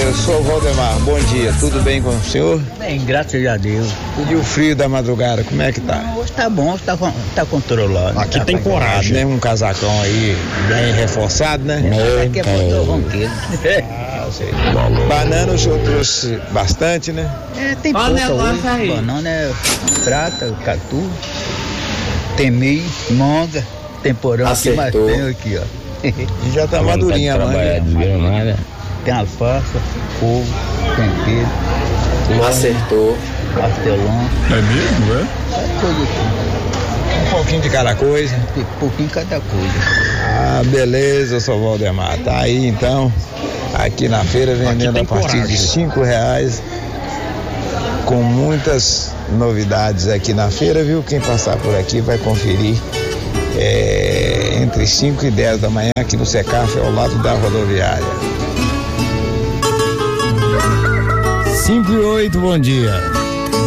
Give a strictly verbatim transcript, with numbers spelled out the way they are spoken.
dia, sou o Valdemar, bom dia, tudo bem com o senhor? Bem, graças a Deus. E o frio da madrugada, como é que tá? Hoje tá bom, tá, tá controlado. Aqui tá tem tá coragem. Né? Um casacão aí, bem reforçado, né? Aqui é bom, ronqueiro. Ah, sei. Banana o senhor trouxe bastante, né? É, tem pouca hoje. Banana é prata, catu, tem milho, manga, temporão, o que mais tem aqui, ó. E já tá madurinha, mano. Tem alfafa, couve, tempero. Não acertou. Pastelão. É mesmo, é? É coisa assim. Um pouquinho de cada coisa. Tem pouquinho cada coisa. Ah, beleza, seu Valdemar. Tá aí então, aqui na feira, vendendo a partir coragem. de cinco reais. Com muitas novidades aqui na feira, viu? Quem passar por aqui vai conferir. É, entre cinco e dez da manhã aqui no Secaf, ao lado da rodoviária. cinco e oito, bom dia.